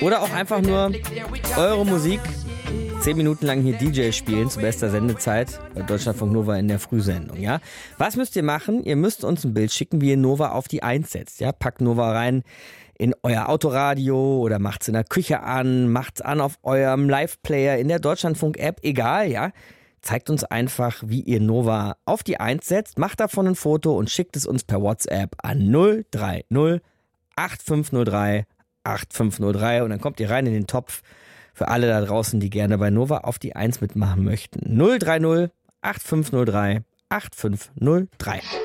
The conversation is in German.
Oder auch einfach nur eure Musik 10 Minuten lang hier DJ spielen zu bester Sendezeit bei Deutschlandfunk Nova in der Frühsendung, ja? Was müsst ihr machen? Ihr müsst uns ein Bild schicken, wie ihr Nova auf die 1 setzt, ja? Packt Nova rein in euer Autoradio oder macht's in der Küche an, macht's an auf eurem Live-Player in der Deutschlandfunk-App, egal, ja? Zeigt uns einfach, wie ihr Nova auf die 1 setzt, macht davon ein Foto und schickt es uns per WhatsApp an 030 8503 8503 und dann kommt ihr rein in den Topf für alle da draußen, die gerne bei Nova auf die 1 mitmachen möchten. 030 8503 8503.